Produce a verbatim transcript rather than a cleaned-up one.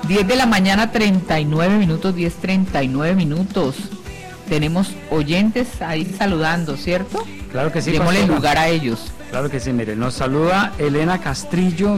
diez de la mañana, treinta y nueve minutos, diez, treinta y nueve minutos. Tenemos oyentes ahí saludando, ¿cierto? Claro que sí. Démosle pastora. lugar a ellos. Claro que sí, mire, nos saluda Elena Castrillo